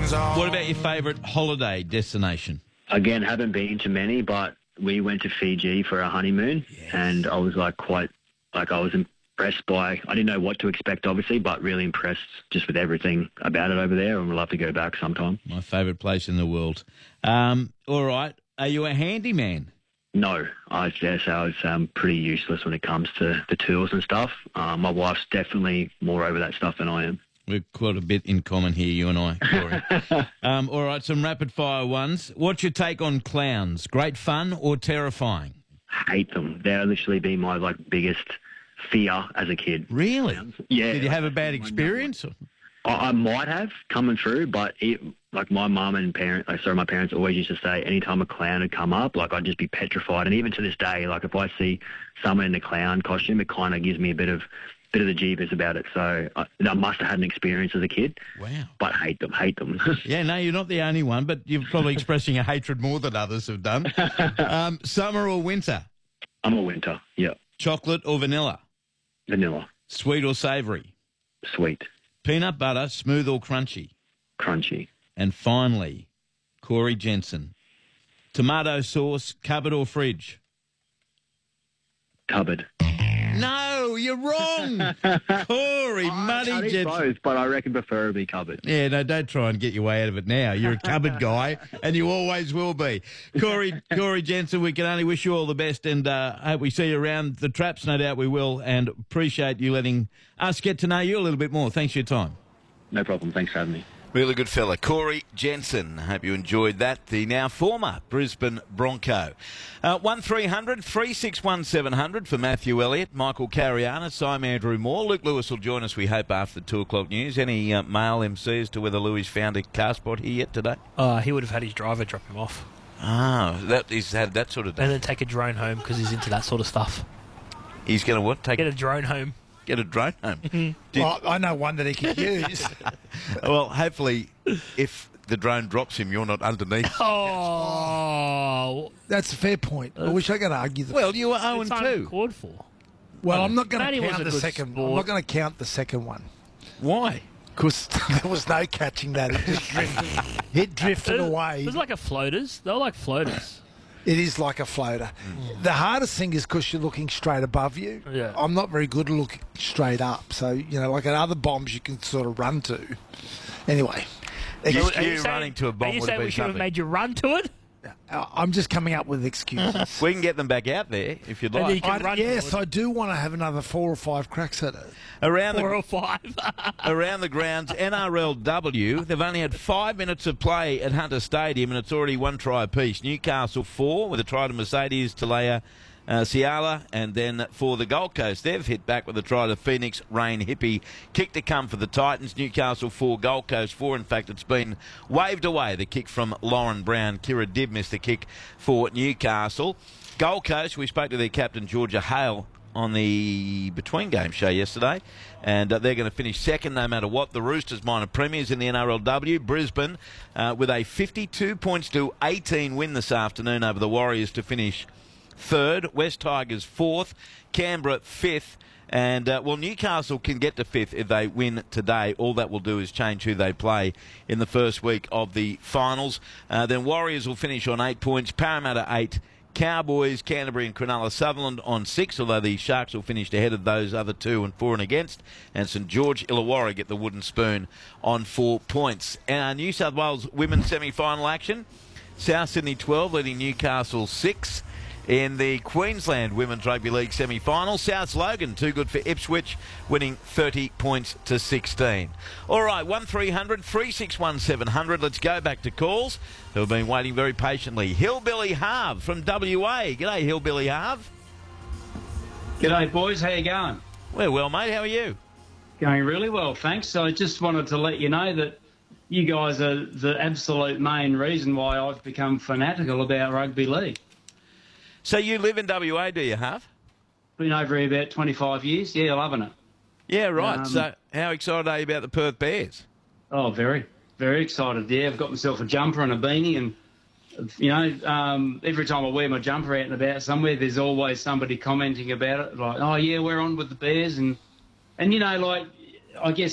What about your favourite holiday destination? Again, haven't been to many, but we went to Fiji for our honeymoon, and I was I was impressed by. I didn't know what to expect, obviously, but really impressed just with everything about it over there, and would love to go back sometime. My favourite place in the world. All right. Are you a handyman? No, I guess I was pretty useless when it comes to the tools and stuff. My wife's definitely more over that stuff than I am. We've got a bit in common here, you and I, Corey. All right, some rapid-fire ones. What's your take on clowns? Great fun or terrifying? Hate them. They're literally been my biggest fear as a kid. Really? Yeah. Did you have a bad experience? I might have coming through, but my mum and my parents always used to say anytime a clown had come up, I'd just be petrified. And even to this day, if I see someone in a clown costume, it kind of gives me a bit of the jeepers about it. So I must have had an experience as a kid. Wow. But hate them. Yeah, no, you're not the only one, but you're probably expressing a hatred more than others have done. Summer or winter? I'm a winter, yeah. Chocolate or vanilla? Vanilla. Sweet or savoury? Sweet. Peanut butter, smooth or crunchy? Crunchy. And finally, Corey Jensen, tomato sauce, cupboard or fridge? Cupboard. No, you're wrong. Corey, Muddy Jensen. Both, but I reckon preferably cupboard. Yeah, no, don't try and get your way out of it now. You're a cupboard guy, and you always will be. Corey Jensen, we can only wish you all the best, and hope we see you around the traps. No doubt we will, and appreciate you letting us get to know you a little bit more. Thanks for your time. No problem. Thanks for having me. Really good fella, Corey Jensen. Hope you enjoyed that. The now former Brisbane Bronco. 1300 361 700 for Matthew Elliott, Michael Carianis. I'm Andrew Moore. Luke Lewis will join us, we hope, after the 2 o'clock news. Any mail MC as to whether Louis found a car spot here yet today? He would have had his driver drop him off. He's had that sort of day. And then take a drone home because he's into that sort of stuff. He's going to what? Get a drone home. Get a drone home. Well, I know one that he could use. Well, hopefully, if the drone drops him, you're not underneath. Oh, that's a fair point. I wish I could argue that. Well, you were 0-2. It's uncalled for. Well, I'm not going to was count a the good second. sport. I'm not going to count the second one Why? because there was no catching that. It just drifted. It drifted away. It was like a floaters. They were like floaters. It is like a floater. The hardest thing is because you're looking straight above you. Yeah. I'm not very good at looking straight up. So, like at other bombs you can sort of run to. Anyway. You running to a bomb Are you would have saying been we should have something. made you run to it? I'm just coming up with excuses. We can get them back out there if you'd And like. you can run Yes, forward. I do want to have another 4 or 5 cracks at it. Around 4 the or 5. around the grounds, NRLW, they've only had 5 minutes of play at Hunter Stadium, and it's already 1 try apiece. Newcastle 4 with a try to Mercedes Talea Ciala, and then for the Gold Coast, they've hit back with a try to Phoenix Rain Hippie. Kick to come for the Titans. Newcastle 4, Gold Coast 4. In fact, it's been waved away, the kick from Lauren Brown. Kira Dibb missed the kick for Newcastle. Gold Coast, we spoke to their captain, Georgia Hale, on the Between Game show yesterday, and they're going to finish second no matter what. The Roosters minor premiers in the NRLW. Brisbane with a 52 points to 18 win this afternoon over the Warriors to finish third. West Tigers fourth. Canberra fifth. And, Newcastle can get to fifth if they win today. All that will do is change who they play in the first week of the finals. Then Warriors will finish on 8 points. Parramatta 8. Cowboys, Canterbury and Cronulla Sutherland on 6, although the Sharks will finish ahead of those other 2 and 4 and against. And St George Illawarra get the wooden spoon on 4 points. New South Wales women's semi-final action. South Sydney 12 leading Newcastle 6. In the Queensland Women's Rugby League semi-final, South Logan, too good for Ipswich, winning 30 points to 16. All right, 1300 361 700. Let's go back to calls who have been waiting very patiently. Hillbilly Harv from WA. G'day, Hillbilly Harv. G'day, boys. How you going? We're well, mate. How are you? Going really well, thanks. I just wanted to let you know that you guys are the absolute main reason why I've become fanatical about rugby league. So you live in WA, do you, Harv? Been over here about 25 years. Yeah, loving it. Yeah, right. So how excited are you about the Perth Bears? Oh, very, very excited. Yeah, I've got myself a jumper and a beanie, and every time I wear my jumper out and about somewhere, there's always somebody commenting about it, like, "Oh yeah, we're on with the Bears," and I guess